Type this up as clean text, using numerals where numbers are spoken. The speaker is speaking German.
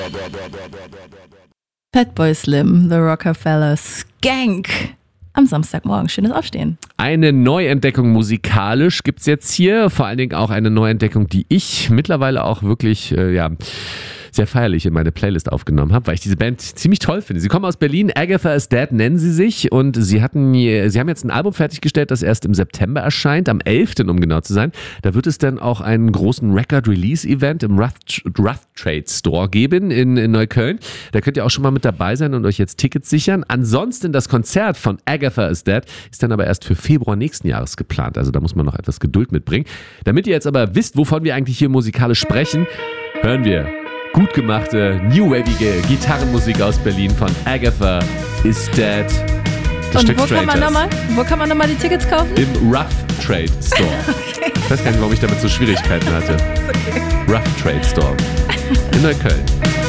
Fatboy Slim, The Rockefeller Skank. Am Samstagmorgen. Schönes Aufstehen. Eine Neuentdeckung musikalisch gibt's jetzt hier. Vor allen Dingen auch eine Neuentdeckung, die ich mittlerweile auch wirklich, sehr feierlich in meine Playlist aufgenommen habe, weil ich diese Band ziemlich toll finde. Sie kommen aus Berlin, Agatha is Dead nennen sie sich und sie haben jetzt ein Album fertiggestellt, das erst im September erscheint, am 11., um genau zu sein. Da wird es dann auch einen großen Record-Release-Event im Rough Trade Store geben in Neukölln. Da könnt ihr auch schon mal mit dabei sein und euch jetzt Tickets sichern. Ansonsten das Konzert von Agatha is Dead ist dann aber erst für Februar nächsten Jahres geplant. Also da muss man noch etwas Geduld mitbringen. Damit ihr jetzt aber wisst, wovon wir eigentlich hier musikalisch sprechen, hören wir gut gemachte, new-wavige Gitarrenmusik aus Berlin von Agatha is Dead. Und wo kann man nochmal die Tickets kaufen? Im Rough Trade Store. Okay. Ich weiß gar nicht, warum ich damit so Schwierigkeiten hatte. Okay. Rough Trade Store in Neukölln.